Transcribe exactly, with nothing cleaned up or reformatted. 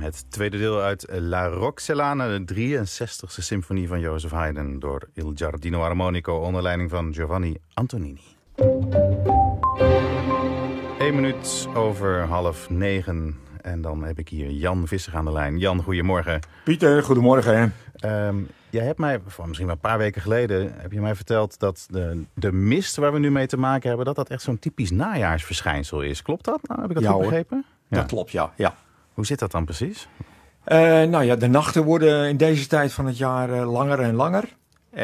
Het tweede deel uit La Roxelana, de drieënzestigste symfonie van Joseph Haydn door Il Giardino Armonico onder leiding van Giovanni Antonini. Eén minuut over half negen en dan heb ik hier Jan Visser aan de lijn. Jan, goedemorgen. Pieter, goedemorgen. Um, jij hebt mij, voor misschien wel een paar weken geleden, heb je mij verteld dat de, de mist waar we nu mee te maken hebben, dat dat echt zo'n typisch najaarsverschijnsel is. Klopt dat? Nou, heb ik dat ja, goed begrepen? Ja. Dat klopt, ja. ja. Hoe zit dat dan precies? Uh, nou ja, de nachten worden in deze tijd van het jaar uh, langer en langer.